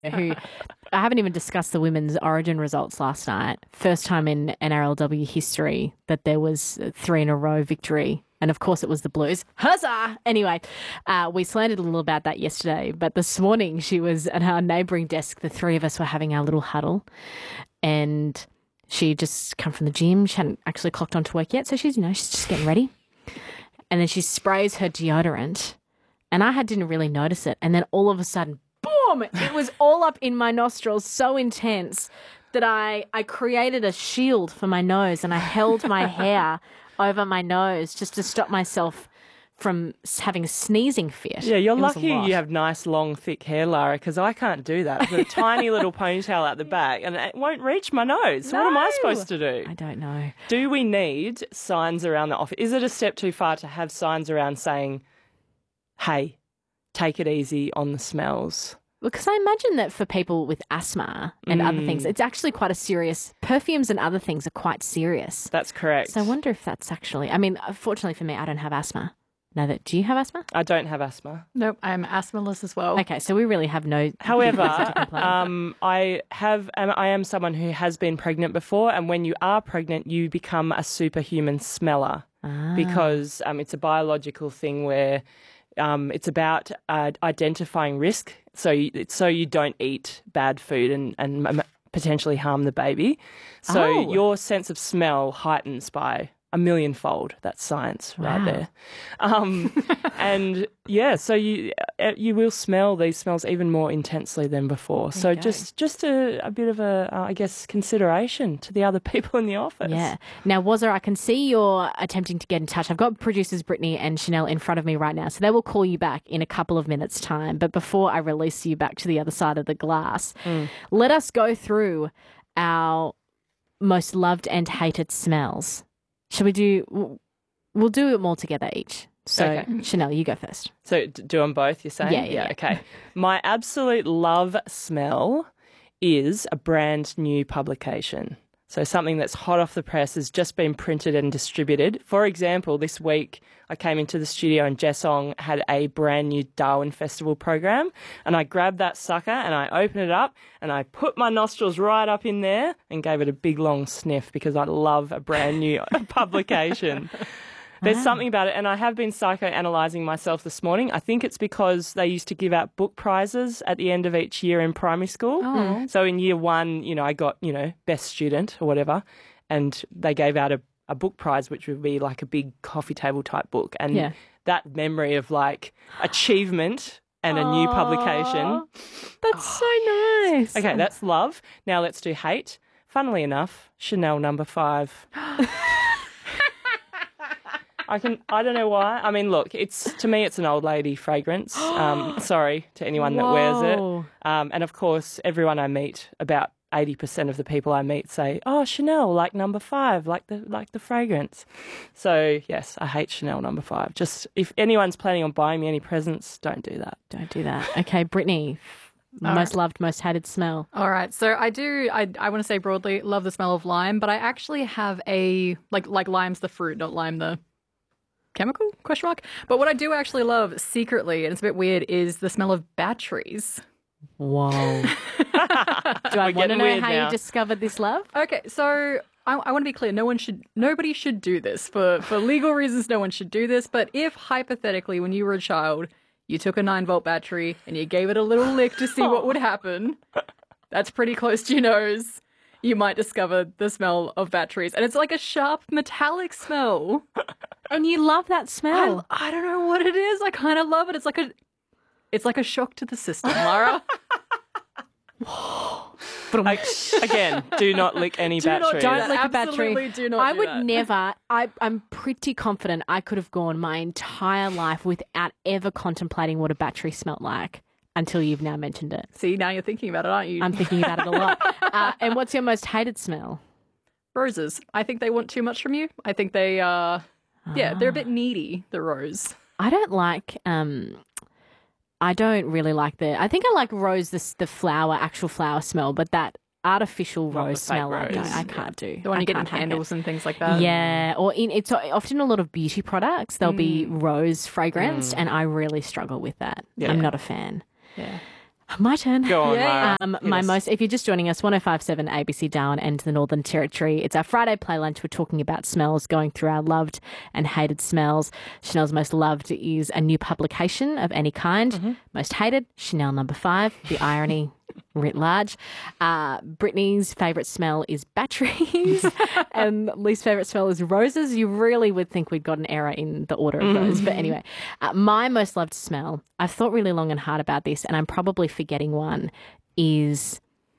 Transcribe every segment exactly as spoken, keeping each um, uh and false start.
who I haven't even discussed the women's Origin results last night. First time in N R L W history that there was a three in a row victory. And of course it was the Blues. Huzzah! Anyway, uh, we slandered a little about that yesterday, but this morning she was at our neighbouring desk. The three of us were having our little huddle and she just come from the gym. She hadn't actually clocked onto work yet. So she's, you know, she's just getting ready. And then she sprays her deodorant and I had didn't really notice it. And then all of a sudden, boom, it was all up in my nostrils so intense that I, I created a shield for my nose and I held my hair over my nose just to stop myself from having a sneezing fit. Yeah, you're It was a lucky lot. you have nice, long, thick hair, Lara, because I can't do that. I've got a tiny little ponytail out the back and it won't reach my nose. What am I No. supposed to do? I don't know. Do we need signs around the office? Is it a step too far to have signs around saying, hey, take it easy on the smells? Because I imagine that for people with asthma and Mm. other things, it's actually quite a serious, perfumes and other things are quite serious. That's correct. So I wonder if that's actually, I mean, fortunately for me, I don't have asthma. No, that, do you have asthma? I don't have asthma. Nope, I'm asthmaless as well. Okay, so we really have no. However, reason to complain. um, I have, um, I am someone who has been pregnant before, and when you are pregnant, you become a superhuman smeller Ah. because um, it's a biological thing where um, it's about uh, identifying risk, so you, so you don't eat bad food and and m- potentially harm the baby. So Oh. your sense of smell heightens by a millionfold. That's science right Wow. there. Um, and yeah, so you uh, you will smell these smells even more intensely than before. So you go. just just a, a bit of a, uh, I guess, consideration to the other people in the office. Yeah. Now, Wazza, I can see you're attempting to get in touch. I've got producers Brittany and Chanel in front of me right now, so they will call you back in a couple of minutes' time. But before I release you back to the other side of the glass, Mm. let us go through our most loved and hated smells. Shall we do? We'll do them all together each. So, Okay. Chanel, you go first. So d- do them both, you're saying? Yeah, yeah, yeah. Okay. My absolute love smell is a brand new publication. So something that's hot off the press has just been printed and distributed. For example, this week I came into the studio and Jessong had a brand new Darwin Festival program and I grabbed that sucker and I opened it up and I put my nostrils right up in there and gave it a big long sniff because I love a brand new publication. There's something about it, and I have been psychoanalyzing myself this morning. I think it's because they used to give out book prizes at the end of each year in primary school. Oh. So in year one, you know, I got, you know, best student or whatever, and they gave out a, a book prize, which would be like a big coffee table type book. And Yeah. that memory of like achievement and a new publication. That's so nice. Okay, that's love. Now let's do hate. Funnily enough, Chanel number five. I can. I don't know why. I mean, look. It's to me, it's an old lady fragrance. Um, sorry to anyone that wears Whoa. it. Um, and of course, everyone I meet, about eighty percent of the people I meet say, "Oh, Chanel, like number five, like the like the fragrance." So yes, I hate Chanel number five. Just if anyone's planning on buying me any presents, don't do that. Don't do that. Okay, Brittany, All most right. loved, most hated smell. All right, so I do. I I want to say broadly, love the smell of lime, but I actually have a like like lime's the fruit, not lime the chemical question mark. But what I do actually love secretly, and it's a bit weird, is the smell of batteries. Whoa. Do I We're want to getting know weird how now. you discovered this love? Okay, so I, I want to be clear. No one should, nobody should do this for for legal reasons. No one should do this. But if hypothetically, when you were a child, you took a nine volt battery and you gave it a little lick to see what would happen, that's pretty close to your nose. You might discover the smell of batteries, and it's like a sharp metallic smell. And you love that smell. I, I don't know what it is. I kind of love it. It's like a, it's like a shock to the system, Lara. Like, again, do not lick any Do not batteries. do Don't that. lick a battery. Absolutely do not I do would that. never. I, I'm pretty confident I could have gone my entire life without ever contemplating what a battery smelled like until you've now mentioned it. See, now you're thinking about it, aren't you? I'm thinking about it a lot. Uh, and what's your most hated smell? Roses. I think they want too much from you. I think they, uh, yeah, they're a bit needy, the rose. I don't like. Um, I don't really like the. I think I like rose, the the flower, actual flower smell, but that artificial Not the rose fake smell, I, don't, rose. I can't do. The one I you get in can't hack it. candles and things like that. Yeah, or in it's often a lot of beauty products. There'll be Mm. rose fragrance, and I really struggle with that. Yeah. I'm not a fan. Yeah. My turn. Go on, Yeah. Lara. Um, Hit my us. most, if you're just joining us, one oh five point seven A B C Darwin and the Northern Territory. It's our Friday play lunch. We're talking about smells, going through our loved and hated smells. Chanel's most loved is a new publication of any kind. Mm-hmm. Most hated, Chanel number five. The irony writ large. Uh, Brittany's favourite smell is batteries and least favourite smell is roses. You really would think we'd got an error in the order of those. But anyway, uh, my most loved smell, I've thought really long and hard about this and I'm probably forgetting one, is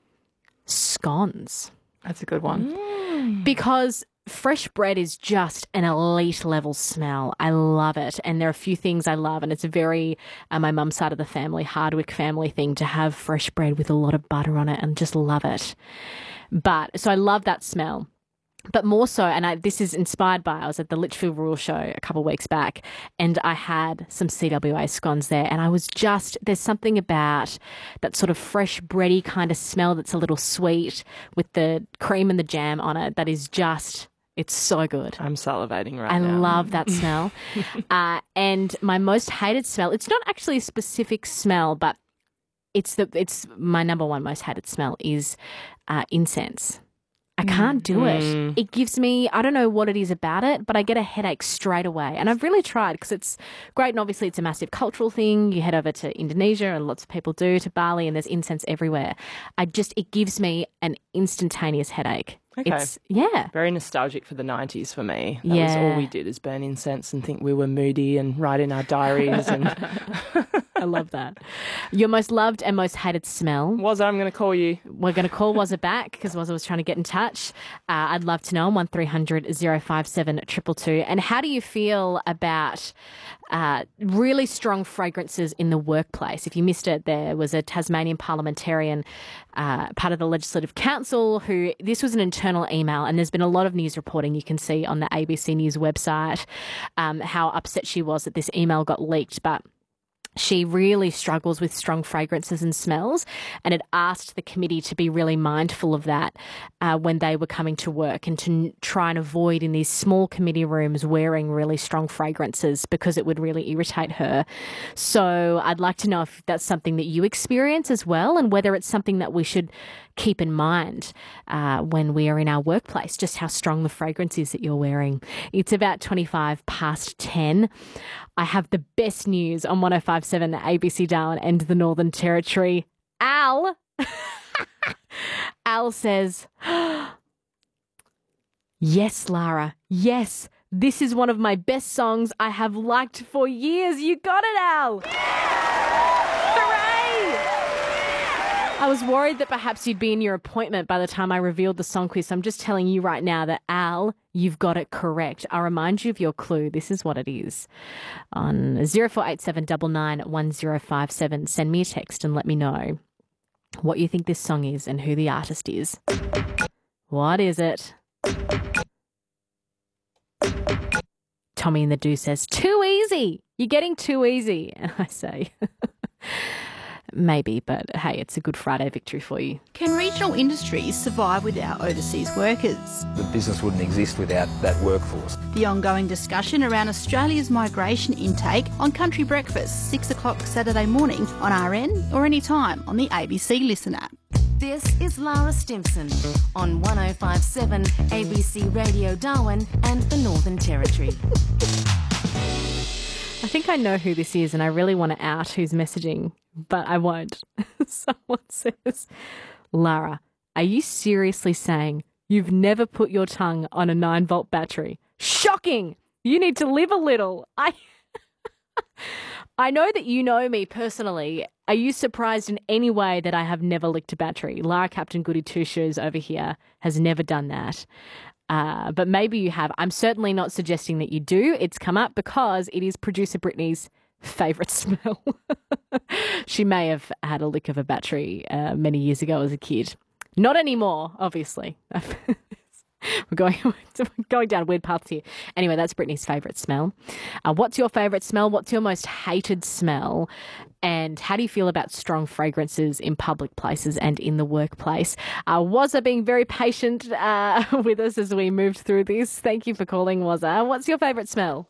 scones. That's a good one. Because fresh bread is just an elite level smell. I love it. And there are a few things I love. And it's a very, uh, my mum's side of the family, Hardwick family thing to have fresh bread with a lot of butter on it and just love it. But so I love that smell. But more so, and I, this is inspired by, I was at the Litchfield Rural Show a couple of weeks back and I had some C W A scones there and I was just, there's something about that sort of fresh bready kind of smell that's a little sweet with the cream and the jam on it that is just, it's so good. I'm salivating right I now. love that smell. uh, and my most hated smell, it's not actually a specific smell, but it's the it's my number one most hated smell is uh, incense. I can't do it. Mm. It gives me, I don't know what it is about it, but I get a headache straight away. And I've really tried because it's great. And obviously it's a massive cultural thing. You head over to Indonesia and lots of people do, to Bali, and there's incense everywhere. I just, it gives me an instantaneous headache. Okay. It's, yeah. Very nostalgic for the nineties for me. That was Yeah. all we did is burn incense and think we were moody and write in our diaries. And I love that. Your most loved and most hated smell. was I'm going to call you. We're going to call Wazza back because Wazza was trying to get in touch. Uh, I'd love to know on one three hundred oh five seven two two two. And how do you feel about uh, really strong fragrances in the workplace? If you missed it, there was a Tasmanian parliamentarian, uh, part of the Legislative Council, who this was an internal email, and there's been a lot of news reporting you can see on the A B C News website, um, how upset she was that this email got leaked. But she really struggles with strong fragrances and smells and had asked the committee to be really mindful of that uh, when they were coming to work and to n- try and avoid in these small committee rooms wearing really strong fragrances because it would really irritate her. So I'd like to know if that's something that you experience as well and whether it's something that we should keep in mind uh, when we are in our workplace, just how strong the fragrance is that you're wearing. It's about twenty-five past ten. I have the best news on one oh five point seven A B C Darwin and the Northern Territory. Al, Al says, yes, Lara, yes, this is one of my best songs I have liked for years. You got it, Al. Hooray! I was worried that perhaps you'd be in your appointment by the time I revealed the song quiz. So I'm just telling you right now that, Al, you've got it correct. I'll remind you of your clue. This is what it is. On zero four eight seven nine nine one zero five seven, send me a text and let me know what you think this song is and who the artist is. What is it? Tommy and the Do says, too easy. You're getting too easy. And I say, maybe, but hey, it's a Good Friday victory for you. Can regional industries survive without overseas workers? The business wouldn't exist without that workforce. The ongoing discussion around Australia's migration intake on Country Breakfast, six o'clock Saturday morning on R N or anytime on the A B C Listen app. This is Lara Stimson on one oh five point seven A B C Radio Darwin and the Northern Territory. I think I know who this is and I really want to out who's messaging, but I won't. Someone says, Lara, are you seriously saying you've never put your tongue on a nine volt battery? Shocking! You need to live a little. I I know that you know me personally. Are you surprised in any way that I have never licked a battery? Lara Captain Goody Two Shoes over here has never done that. Uh, but maybe you have. I'm certainly not suggesting that you do. It's come up because it is producer Brittany's favourite smell. She may have had a lick of a battery uh, many years ago as a kid. Not anymore, obviously. We're going, we're going down weird paths here. Anyway, that's Brittany's favourite smell. Uh, what's your favourite smell? What's your most hated smell? And how do you feel about strong fragrances in public places and in the workplace? Uh, Wazza being very patient uh, with us as we moved through this. Thank you for calling, Wazza. What's your favourite smell?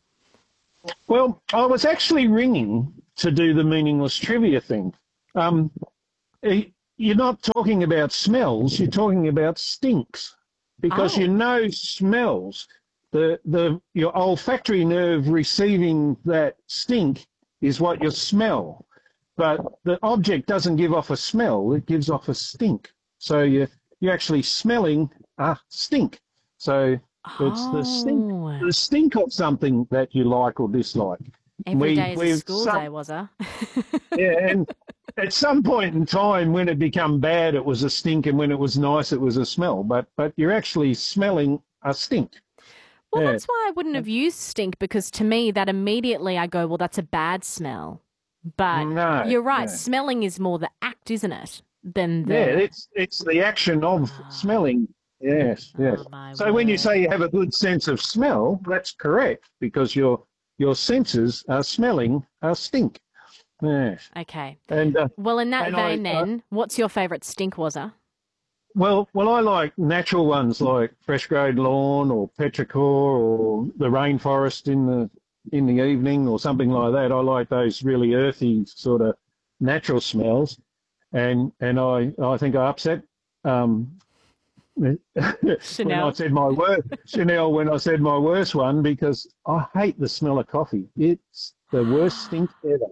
Well, I was actually ringing to do the meaningless trivia thing. Um, eh, you're not talking about smells, you're talking about stinks. Because Oh. you know smells, the, the, your olfactory nerve receiving that stink is what you smell. But the object doesn't give off a smell, it gives off a stink. So you, you're actually smelling a stink. So it's the stink, Oh. the stink of something that you like or dislike. Every We- day is a we've school some- day, was I? Yeah, and at some point in time when it became bad, it was a stink, and when it was nice, it was a smell. But but you're actually smelling a stink. Well, Yeah. that's why I wouldn't have used stink, because to me, that immediately I go, well, that's a bad smell. But No, you're right. no. Smelling is more the act, isn't it? Than the. Yeah, it's it's the action of smelling. Yes, yes. Oh, my So when you word. say you have a good sense of smell, that's correct, because your your senses are smelling a stink. Yes, Okay. and uh, Well, in that And I- vein, then, what's your favourite stink, was I? well, well, I like natural ones like fresh growed lawn or petrichor or the rainforest in the in the evening or something like that. I like those really earthy sort of natural smells, and and I I think I upset um, when I Chanel. said my worst Chanel when I said my worst one, because I hate the smell of coffee. It's the worst stink ever.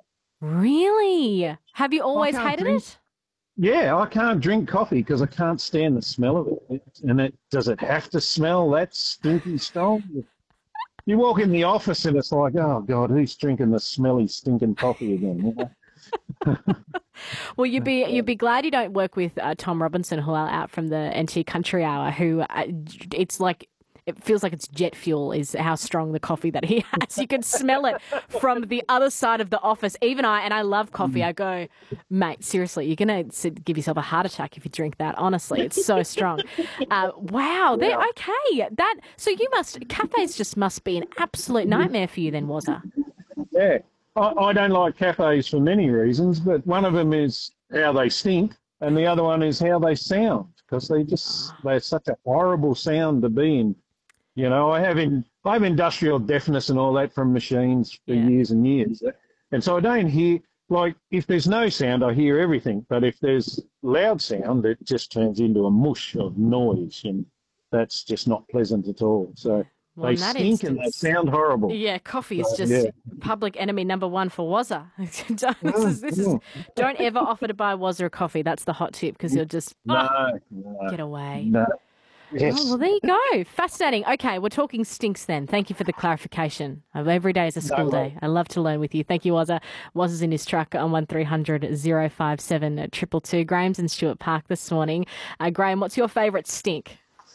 Really? Have you always can't hated drink- it? Yeah, I can't drink coffee because I can't stand the smell of it. it and it does it have to smell that stinky strong? You walk in the office and it's like, oh God, who's drinking the smelly, stinking coffee again? You know? Well, you'd be you'd be glad you don't work with uh, Tom Robinson, who are out from the N T Country Hour. Who uh, it's like it feels like it's jet fuel. Is how strong the coffee that he has. You can smell it from the other side of the office. Even I, and I love coffee. I go, mate, seriously, you're gonna sit, give yourself a heart attack if you drink that. Honestly, it's so strong. Uh, wow, they're okay. That so you must cafes just must be an absolute nightmare for you then, was it? Yeah. I, I don't like cafes for many reasons, but one of them is how they stink, and the other one is how they sound, because they just they're such a horrible sound to be in. You know, I have in I have industrial deafness and all that from machines for Yeah. years and years, and so I don't hear, like, if there's no sound, I hear everything, but if there's loud sound, it just turns into a mush of noise, and that's just not pleasant at all. So Well, they in that stink and they instance- sound horrible. Yeah, coffee is just yeah. public enemy number one for Wazza. don't, this is, this is, don't ever offer to buy Wazza a coffee. That's the hot tip, because you'll just oh, No, no, get away. no. Yes. Oh, well, there you go. Fascinating. Okay, we're talking stinks then. Thank you for the clarification. Every day is a school day. I love to learn with you. Thank you, Wazza. Wazza's in his truck on one three hundred oh five seven two two two. Graham's in Stuart Park this morning. Uh, Graham, what's your favourite stink?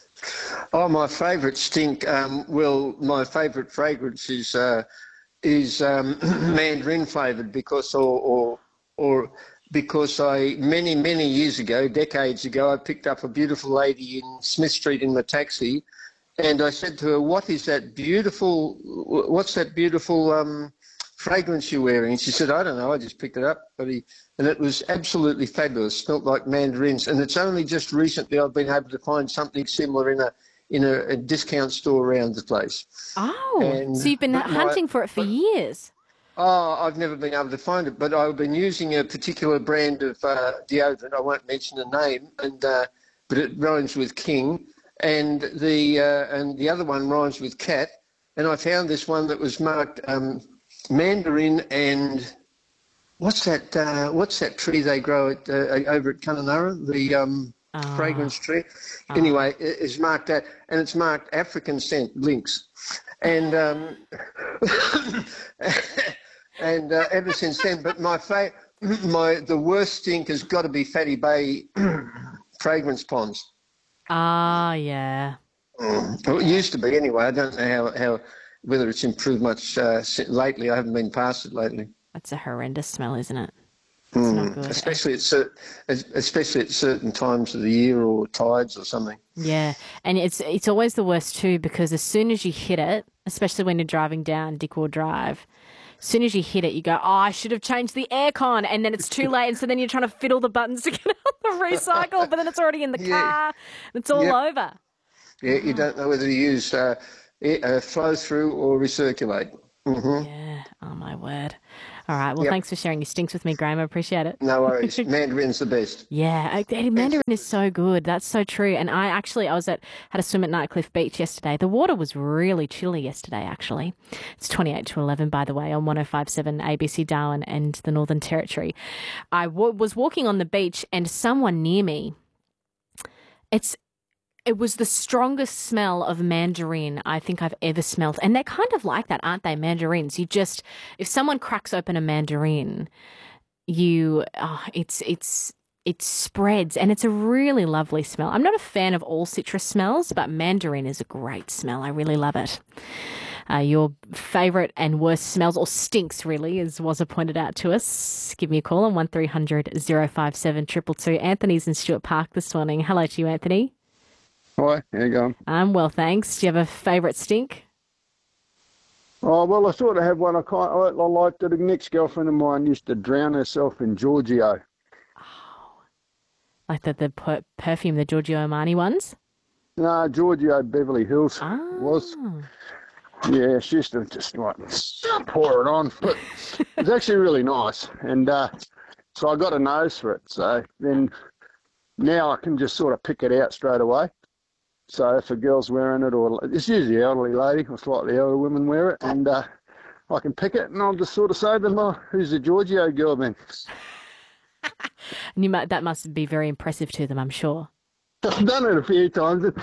Oh, my favourite stink. Um, well, my favourite fragrance is uh, is um, mandarin flavoured, because or, or or because I many many years ago, decades ago, I picked up a beautiful lady in Smith Street in the taxi, and I said to her, "What is that beautiful? What's that beautiful um, fragrance you're wearing?" And she said, "I don't know. I just picked it up, but he." And it was absolutely fabulous. Smelt like mandarins. And it's only just recently I've been able to find something similar in a in a, a discount store around the place. Oh, And- so you've been but my- hunting for it for years. Oh, I've never been able to find it, but I've been using a particular brand of uh, deodorant. I won't mention the name, and uh, but it rhymes with king, and the uh, and the other one rhymes with cat. And I found this one that was marked um, mandarin and what's that? Uh, what's that tree they grow at uh, over at Kununurra? The um, Ah. fragrance tree. Anyway, it- it's marked that, and it's marked African scent, lynx, and. Um, And uh, ever since then, but my fa- my the worst stink has got to be Fatty Bay fragrance ponds. Ah, yeah. Well, it used to be anyway. I don't know how, how whether it's improved much uh, si- lately. I haven't been past it lately. That's a horrendous smell, isn't it? It's not good. Especially at cer- especially at certain times of the year or tides or something. Yeah, and it's it's always the worst too, because as soon as you hit it, especially when you're driving down Dickwell Drive, as soon as you hit it, you go, oh, I should have changed the aircon, and then it's too late, and so then you're trying to fiddle the buttons to get out the recycle, but then it's already in the Yeah. car, and it's all Yep. over. Yeah, you don't know whether to use uh, air- uh, flow through or recirculate. Mm-hmm. Yeah. Oh, my word. All right. Well, Yep. thanks for sharing your stinks with me, Graham. I appreciate it. No worries. Mandarin's the best. Yeah, I- I- Mandarin is so good. That's so true. And I actually, I was at had a swim at Nightcliff Beach yesterday. The water was really chilly yesterday. Actually, it's twenty-eight to eleven, by the way, on one oh five point seven A B C Darwin and the Northern Territory. I w- was walking on the beach, and someone near me. It's It was the strongest smell of mandarin I think I've ever smelled. And they're kind of like that, aren't they, mandarins? You just, if someone cracks open a mandarin, you, oh, it's, it's, it spreads and it's a really lovely smell. I'm not a fan of all citrus smells, but mandarin is a great smell. I really love it. Uh, your favourite and worst smells, or stinks really, as Wazza pointed out to us. Give me a call on one three hundred oh five seven two two two. Anthony's in Stuart Park this morning. Hello to you, Anthony. Hi, how you going? I'm well, thanks. Do you have a favourite stink? Oh, well, I sort of have one. I, kind I, I liked it. An ex-girlfriend of mine used to drown herself in Giorgio. Like the, the per- perfume, the Giorgio Armani ones? No, Giorgio Beverly Hills Ah. was. Yeah, she used to just like pour it on. But it was actually really nice. And uh, so I got a nose for it. So then now I can just sort of pick it out straight away. So if a girl's wearing it, or it's usually an elderly lady or slightly elder women wear it, and uh, I can pick it and I'll just sort of say to them, oh, who's the Giorgio girl then? And you might, that must be very impressive to them, I'm sure. I've done it a few times.